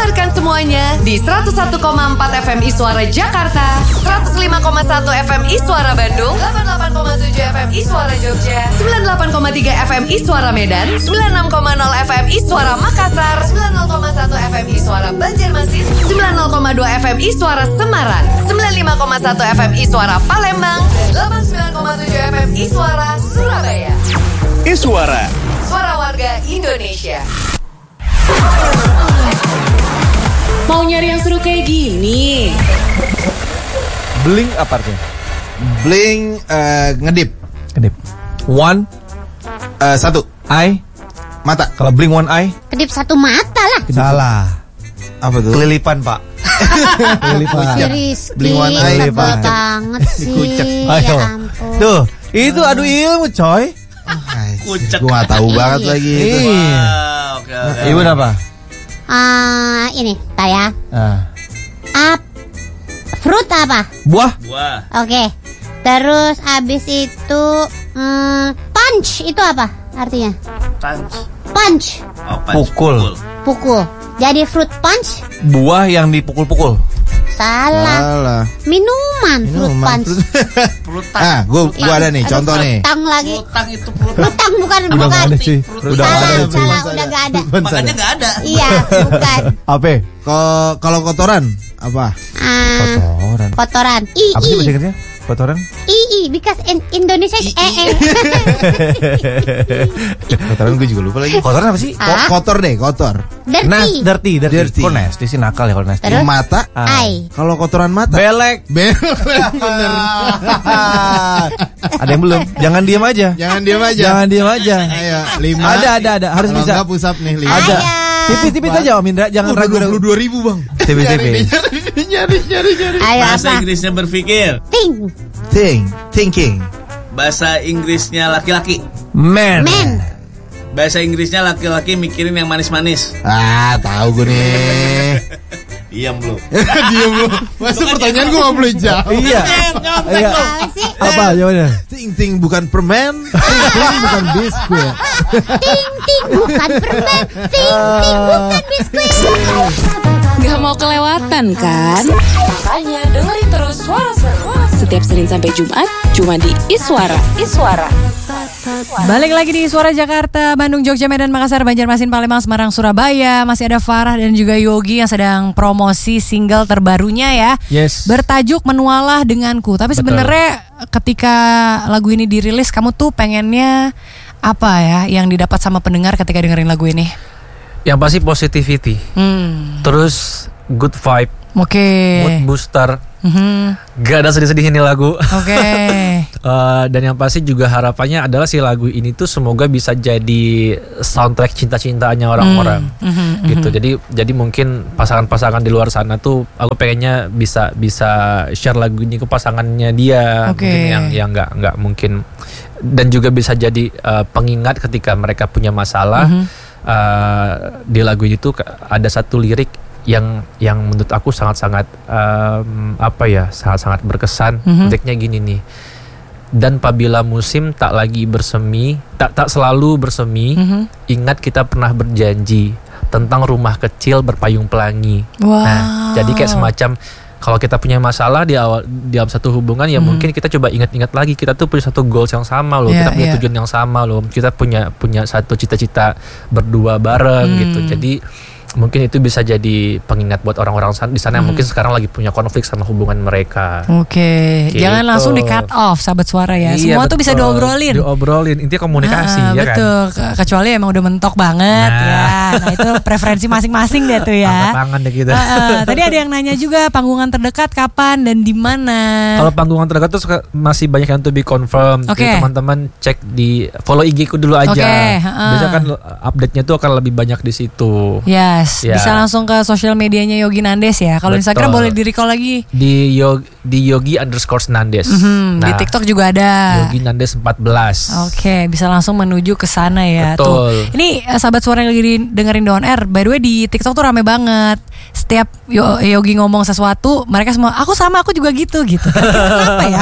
Dengarkan semuanya di 101,4 FM Iswara Jakarta, 105,1 FM Iswara Bandung, 88,7 FM Iswara Jogja, 98,3 FM Iswara Medan, 96,0 FM Iswara Makassar, 90,1 FM Iswara Banjarmasin, 90,2 FM Iswara Semarang, 95,1 FM Iswara Palembang, dan 89,7 FM Iswara Surabaya. Iswara, Suara warga Indonesia. Mau nyari yang seru kayak gini? Blink apa artinya? Blink ngedip. One Satu eye. mata. Kalau blink one eye Kedip satu mata lah. Salah. Apa tuh? kelilipan, Pak. Kelilipan. Si Rizky Blink one eye, sebel Pak. banget sih. Dikucek. Ya Ayo. ampun. Tuh, itu adu ilmu, coy. Gue gak tahu banget lagi itu. Iya. Oke. Ibu apa? Ini, tar ya. Ah. Fruit apa? Buah. Buah. Oke. Terus abis itu punch itu apa artinya? Punch. Punch, Oh, punch. Pukul. pukul. Jadi fruit punch? Buah yang dipukul-pukul. Salah. Minuman fruit punch. Pelutang. Gue ada nih contoh nih. Tang lagi. Pelutang itu pelutang. Pelutang bukan. Udah nggak ada, cuy. Udah nggak Salah, ada, cuy. salah, udah gak ada. Makanya nggak ada. Iya, bukan. Apa? Kalau kotoran apa? Kotoran. Kotoran. Apa sih bahasa Inggrisnya? Kotoran? Because in Indonesia is Kotoran gue juga lupa lagi. Kotoran apa sih? Kotor deh, kotor. dirty. Dirty. Kok nasty sih, nakal ya kalau nasty. Terus? Mata. Eye. Kalau kotoran mata. Belek. Bener. Ada yang belum? Jangan diam aja. Jangan diam aja. Jangan diam aja. Ayo, 5. Ada. Harus Kalau bisa. enggak push up nih 5. Ada. Ayo. Tipis-tipis aja Om Indra, jangan ragu-ragu. 22.000 bang. Tipis-tipis. Nyari. Ayo Bahasa apa? Inggrisnya berpikir. Thinking. Bahasa Inggrisnya laki-laki. Man. Bahasa Inggrisnya laki-laki mikirin yang manis-manis. Tahu gue nih. Diam lu. Diam lu. Masa pertanyaan gue gak boleh jawab. Iya. Iya. Apa sih? Apa jawabannya? Ting bukan permen. Ting bukan biskuit. Ting bukan permen. Ting bukan biskuit. Gak mau kelewatan kan? Makanya dengerin terus Suara Seru. Setiap Senin sampai Jumat cuma di Iswara. Balik lagi di Iswara Jakarta, Bandung, Jogja, Medan, Makassar, Banjarmasin, Palembang, Semarang, Surabaya. Masih ada Farah dan juga Yogi yang sedang promosi single terbarunya ya. Yes. Bertajuk Menualah Denganku. Tapi sebenarnya ketika lagu ini dirilis, kamu tuh pengennya apa ya yang didapat sama pendengar ketika dengerin lagu ini? Yang pasti positivity. Terus good vibe, Oke. mood booster. Gak ada sedih-sedih ini lagu. Oke. Dan yang pasti juga harapannya adalah si lagu ini tuh semoga bisa jadi soundtrack cinta-cintaannya orang-orang. Gitu. Jadi mungkin pasangan-pasangan di luar sana tuh aku pengennya bisa share lagu ini ke pasangannya dia. Oke. Mungkin yang nggak mungkin, dan juga bisa jadi pengingat ketika mereka punya masalah. Di lagu ini tuh ada satu lirik yang menurut aku sangat-sangat sangat-sangat berkesan. Liriknya gini nih. Dan apabila musim tak lagi bersemi, tak selalu bersemi, ingat kita pernah berjanji tentang rumah kecil berpayung pelangi. Wow. Nah, jadi kayak semacam kalau kita punya masalah di dalam satu hubungan ya mungkin kita coba ingat-ingat lagi, kita tuh punya satu goals yang sama loh, kita punya tujuan yang sama loh, kita punya satu cita-cita berdua bareng gitu. Jadi mungkin itu bisa jadi pengingat buat orang-orang di sana yang mungkin sekarang lagi punya konflik sama hubungan mereka. Oke, Gitu. jangan langsung di cut off sahabat suara ya. Iya, Semua tuh bisa diobrolin. Intinya komunikasi ya kan. Betul, kecuali emang udah mentok banget ya. Nah itu preferensi masing-masing deh tuh ya. Angkat tangan deh kita. Tadi ada yang nanya juga panggungan terdekat kapan dan di mana. Kalau panggungan terdekat tuh masih banyak yang to be confirm. Oke. Jadi teman-teman cek di follow IG ku dulu aja. Oke, Biasanya kan update-nya tuh akan lebih banyak di situ. Yes, Ya. bisa langsung ke sosial medianya Yogi Nandes ya. Kalau Betul. Instagram boleh di-recall lagi. Di Yogi_Nandes. Di TikTok juga ada. Yogi Nandes 14. Oke, bisa langsung menuju ke sana ya. Betul. Tuh. Ini sahabat suara yang lagi dengerin The On Air. By the way di TikTok tuh rame banget. Setiap Yogi ngomong sesuatu, mereka semua aku juga gitu. Kenapa ya?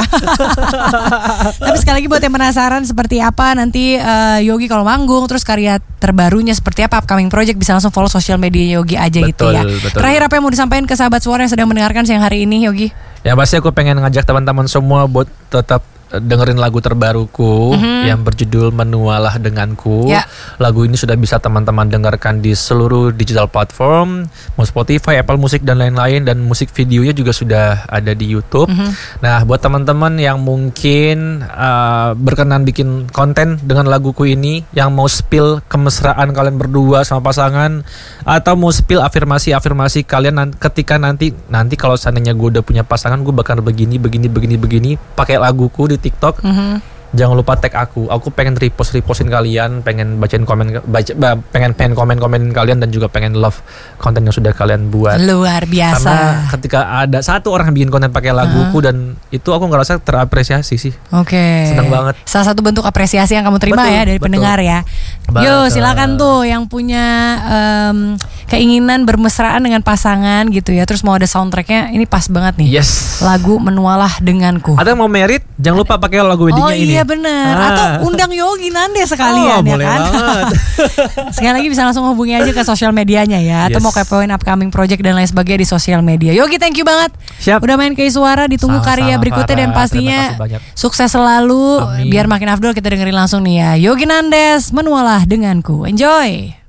Tapi sekali lagi buat yang penasaran seperti apa nanti Yogi kalau manggung, terus karya terbarunya seperti apa, upcoming project, bisa langsung follow sosial media media Yogi aja gitu ya. Betul. Terakhir apa yang mau disampaikan ke sahabat suara yang sedang mendengarkan siang hari ini Yogi? Ya pasti aku pengen ngajak teman-teman semua buat tetap dengerin lagu terbaruku yang berjudul Menualah Denganku. Ya. Lagu ini sudah bisa teman-teman dengarkan di seluruh digital platform, mau Spotify, Apple Music dan lain-lain, dan musik videonya juga sudah ada di YouTube. Nah, buat teman-teman yang mungkin berkenan bikin konten dengan laguku ini, yang mau spill kemesraan kalian berdua sama pasangan, atau mau spill afirmasi kalian ketika nanti kalau seandainya gue udah punya pasangan, gue bakal begini, pakai laguku di TikTok. Jangan lupa tag aku. Aku pengen repostin kalian, pengen bacain pengen komen kalian, dan juga pengen love konten yang sudah kalian buat. Luar biasa. Karena ketika ada satu orang yang bikin konten pakai laguku, dan itu aku ngerasa terapresiasi sih. Oke. Senang banget. Salah satu bentuk apresiasi yang kamu terima ya dari pendengar ya. Yo, silakan tuh yang punya keinginan bermesraan dengan pasangan gitu ya, terus mau ada soundtracknya, ini pas banget nih. Yes. Lagu Menualah Denganku. Ada yang mau merit, jangan lupa pakai lagu weddingnya ini. Oh iya benar. Atau undang Yogi Nandes sekalian ya boleh kan. banget. Sekali lagi bisa langsung hubungi aja ke sosial medianya ya. Atau mau kepoin upcoming project dan lain sebagainya di sosial media. Yogi, thank you banget. Siap. Udah main ke Iswara, ditunggu Sama-sama, karya berikutnya dan Farah. pastinya Terima kasih banyak. sukses selalu. Amin. Biar makin afdol, kita dengerin langsung nih ya. Yogi Nandes, Menualah Denganku. Enjoy.